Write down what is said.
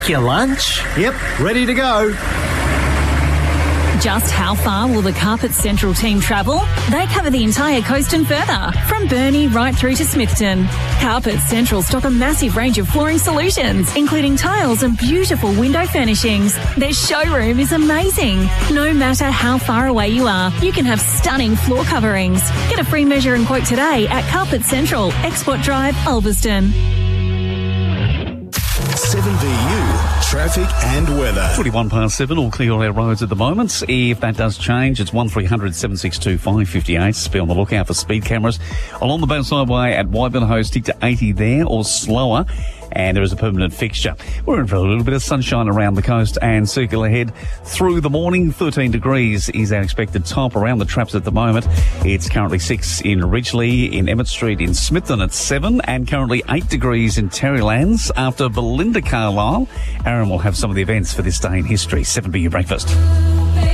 Your lunch? Yep, ready to go. Just how far will the Carpet Central team travel? They cover the entire coast and further, from Burnie right through to Smithton. Carpet Central stock a massive range of flooring solutions, including tiles and beautiful window furnishings. Their showroom is amazing. No matter how far away you are, you can have stunning floor coverings. Get a free measure and quote today at Carpet Central, Export Drive, Ulverston. 7VU, traffic and weather. 21 past 7, all clear on our roads at the moment. If that does change, it's 1300 762 558. Just be on the lookout for speed cameras. Along the Bow Sideway at Wivenhoe, stick to 80 there or slower. And there is a permanent fixture. We're in for a little bit of sunshine around the coast and circle ahead through the morning. 13 degrees is our expected top around the traps at the moment. It's currently 6 in Ridgely, in Emmett Street, in Smithton at 7, and currently 8 degrees in Terrylands. After Belinda Carlisle, Aaron will have some of the events for this day in history. 7BU Breakfast.